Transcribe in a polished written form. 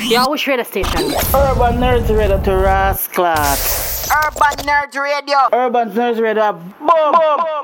Yeah, which radio station? Urban Nerds Radio to Rasclat. Urban Nerd Radio. Urban Nerds Radio. Boom!